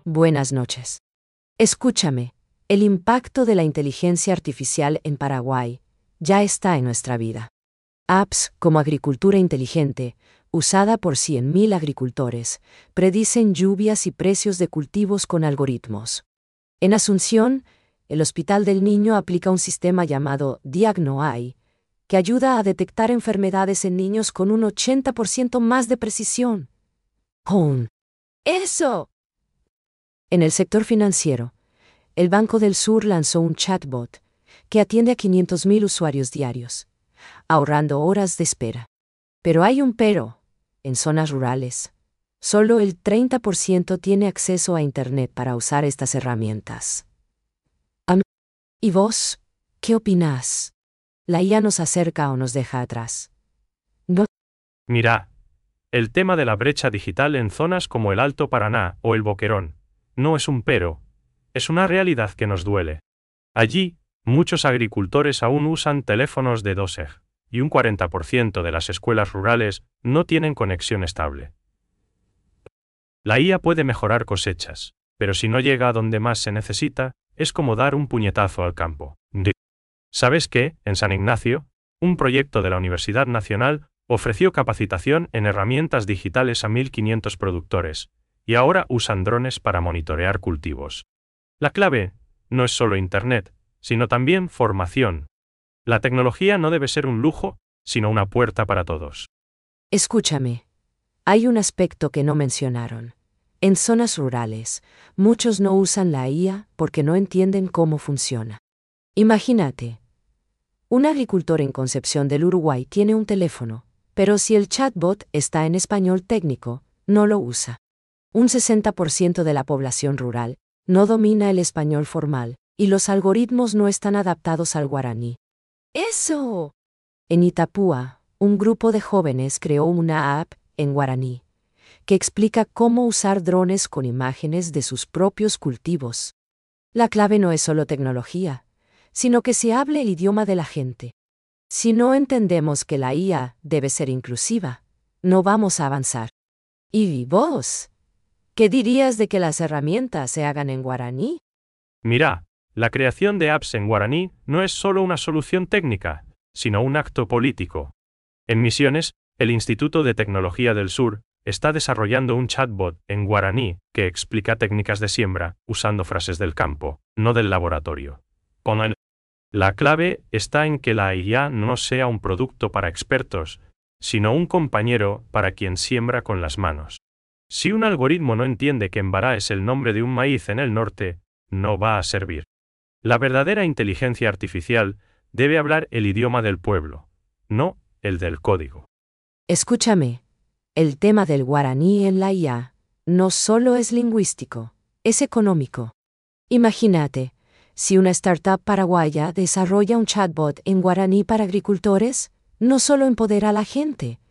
Buenas noches. Escúchame, el impacto de la inteligencia artificial en Paraguay ya está en nuestra vida. Apps como Agricultura Inteligente, usada por 100.000 agricultores, predicen lluvias y precios de cultivos con algoritmos. En Asunción, el Hospital del Niño aplica un sistema llamado DiagnoAI, que ayuda a detectar enfermedades en niños con un 80% más de precisión. ¡Con eso! En el sector financiero, el Banco del Sur lanzó un chatbot que atiende a 500.000 usuarios diarios, ahorrando horas de espera. Pero hay un pero. En zonas rurales, solo el 30% tiene acceso a Internet para usar estas herramientas. ¿Y vos, qué opinás? ¿La IA nos acerca o nos deja atrás? No. Mira, el tema de la brecha digital en zonas como el Alto Paraná o el Boquerón no es un pero, es una realidad que nos duele. Allí, muchos agricultores aún usan teléfonos de 2G, y un 40% de las escuelas rurales no tienen conexión estable. La IA puede mejorar cosechas, pero si no llega a donde más se necesita, es como dar un puñetazo al campo. ¿Sabes qué? En San Ignacio, un proyecto de la Universidad Nacional ofreció capacitación en herramientas digitales a 1.500 productores, y ahora usan drones para monitorear cultivos. La clave no es solo Internet, sino también formación. La tecnología no debe ser un lujo, sino una puerta para todos. Escúchame, hay un aspecto que no mencionaron. En zonas rurales, muchos no usan la IA porque no entienden cómo funciona. Imagínate, un agricultor en Concepción del Uruguay tiene un teléfono, pero si el chatbot está en español técnico, no lo usa. Un 60% de la población rural no domina el español formal, y los algoritmos no están adaptados al guaraní. ¡Eso! En Itapúa, un grupo de jóvenes creó una app en guaraní que explica cómo usar drones con imágenes de sus propios cultivos. La clave no es solo tecnología, sino que se hable el idioma de la gente. Si no entendemos que la IA debe ser inclusiva, no vamos a avanzar. ¿Y vos? ¿Qué dirías de que las herramientas se hagan en guaraní? Mira, la creación de apps en guaraní no es solo una solución técnica, sino un acto político. En Misiones, el Instituto de Tecnología del Sur está desarrollando un chatbot en guaraní que explica técnicas de siembra usando frases del campo, no del laboratorio. La clave está en que la IA no sea un producto para expertos, sino un compañero para quien siembra con las manos. Si un algoritmo no entiende que Embará es el nombre de un maíz en el norte, no va a servir. La verdadera inteligencia artificial debe hablar el idioma del pueblo, no el del código. Escúchame, el tema del guaraní en la IA no solo es lingüístico, es económico. Imagínate, si una startup paraguaya desarrolla un chatbot en guaraní para agricultores, no solo empodera a la gente,